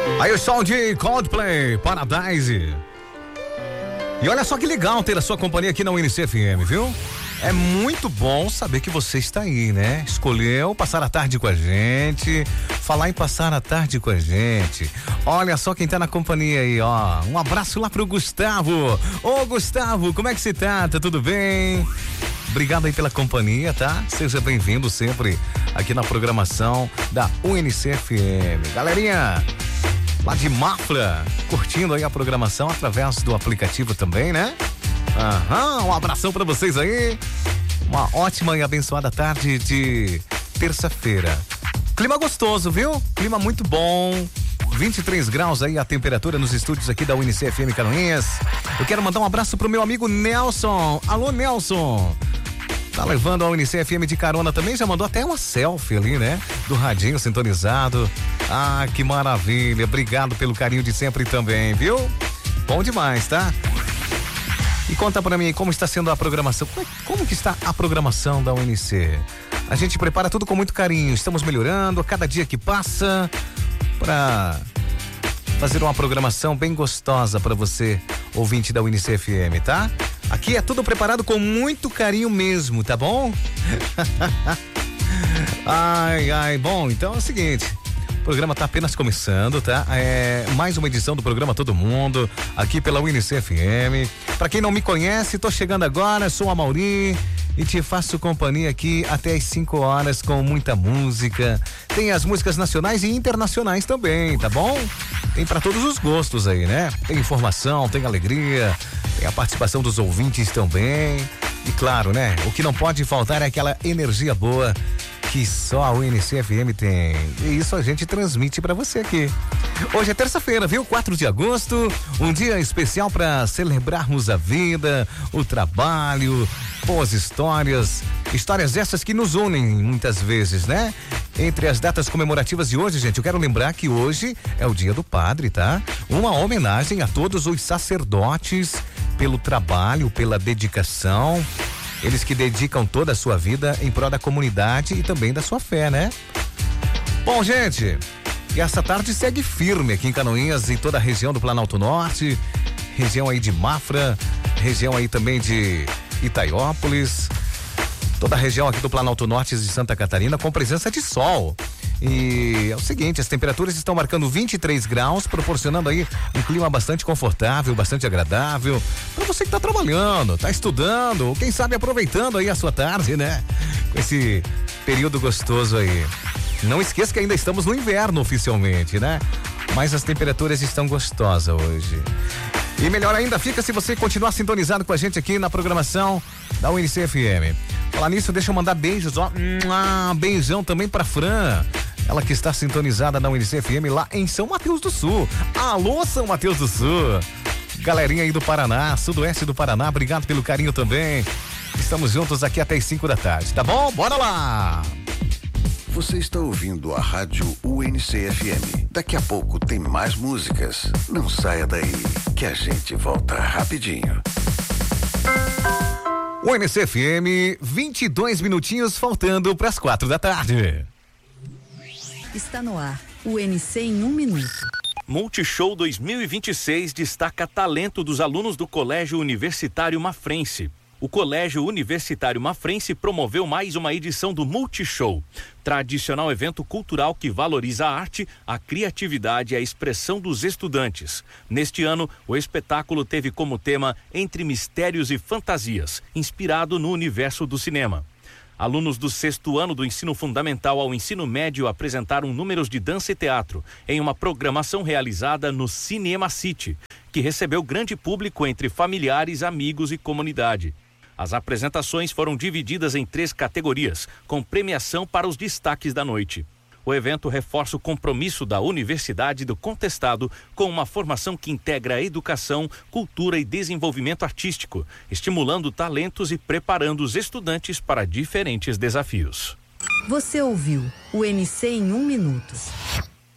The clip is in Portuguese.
Aí o som de Coldplay, Paradise. E olha só que legal ter a sua companhia aqui na UNC-FM, viu? É muito bom saber que você está aí, né? Escolheu passar a tarde com a gente. Falar em passar a tarde com a gente. Olha só quem tá na companhia aí, ó. Um abraço lá pro Gustavo. Ô, Gustavo, como é que você tá? Tá tudo bem? Obrigado aí pela companhia, tá? Seja bem-vindo sempre aqui na programação da UNC-FM. Galerinha, lá de Mafra, curtindo aí a programação através do aplicativo também, né? Um abração pra vocês aí. Uma ótima e abençoada tarde de terça-feira. Clima gostoso, viu? Clima muito bom. 23 graus aí a temperatura nos estúdios aqui da UNC-FM Canoinhas. Eu quero mandar um abraço pro meu amigo Nelson. Alô, Nelson. Tá levando a UNC-FM de carona também, já mandou até uma selfie ali, né? Do radinho sintonizado. Ah, que maravilha. Obrigado pelo carinho de sempre também, viu? Bom demais, tá? E conta pra mim como está sendo a programação. Como que está a programação da UNC? A gente prepara tudo com muito carinho. Estamos melhorando a cada dia que passa para fazer uma programação bem gostosa para você, ouvinte da UNC-FM, tá? Aqui é tudo preparado com muito carinho mesmo, tá bom? Bom, então é o seguinte. O programa tá apenas começando, tá? É mais uma edição do programa Todo Mundo, aqui pela UNC-FM. Pra quem não me conhece, tô chegando agora, sou a Mauri e te faço companhia aqui até às 5 horas com muita música. Tem as músicas nacionais e internacionais também, tá bom? Tem pra todos os gostos aí, né? Tem informação, tem alegria, tem a participação dos ouvintes também. E claro, né? O que não pode faltar é aquela energia boa que só a UNC-FM tem. E isso a gente transmite pra você aqui. Hoje é terça-feira, viu? 4 de agosto, um dia especial pra celebrarmos a vida, o trabalho, boas histórias essas que nos unem muitas vezes, né? Entre as datas comemorativas de hoje, gente, eu quero lembrar que hoje é o Dia do Padre, tá? Uma homenagem a todos os sacerdotes pelo trabalho, pela dedicação. Eles que dedicam toda a sua vida em prol da comunidade e também da sua fé, né? Bom, gente, e essa tarde segue firme aqui em Canoinhas e toda a região do Planalto Norte, região aí de Mafra, região aí também de Itaiópolis, toda a região aqui do Planalto Norte de Santa Catarina com presença de sol. E é o seguinte, as temperaturas estão marcando 23 graus, proporcionando aí um clima bastante confortável, bastante agradável para você que tá trabalhando, tá estudando, ou quem sabe aproveitando aí a sua tarde, né? Com esse período gostoso aí. Não esqueça que ainda estamos no inverno oficialmente, né? Mas as temperaturas estão gostosas hoje. E melhor ainda fica se você continuar sintonizado com a gente aqui na programação da UNC-FM. Falar nisso, deixa eu mandar beijos, ó. Beijão também pra Fran. Ela que está sintonizada na UNC-FM lá em São Mateus do Sul. Alô, São Mateus do Sul. Galerinha aí do Paraná, sudoeste do Paraná, obrigado pelo carinho também. Estamos juntos aqui até as 5 da tarde, tá bom? Bora lá! Você está ouvindo a rádio UNC-FM. Daqui a pouco tem mais músicas. Não saia daí, que a gente volta rapidinho. UNC-FM, 22 minutinhos faltando para as 4 da tarde. Está no ar, UNC em 1 minuto. Multishow 2026 destaca talento dos alunos do Colégio Universitário Mafrense. O Colégio Universitário Mafrense promoveu mais uma edição do Multishow, tradicional evento cultural que valoriza a arte, a criatividade e a expressão dos estudantes. Neste ano, o espetáculo teve como tema Entre Mistérios e Fantasias, inspirado no universo do cinema. Alunos do 6º ano do ensino fundamental ao ensino médio apresentaram números de dança e teatro em uma programação realizada no Cinema City, que recebeu grande público entre familiares, amigos e comunidade. As apresentações foram divididas em 3 categorias, com premiação para os destaques da noite. O evento reforça o compromisso da Universidade do Contestado com uma formação que integra educação, cultura e desenvolvimento artístico, estimulando talentos e preparando os estudantes para diferentes desafios. Você ouviu o UNC em 1 minuto.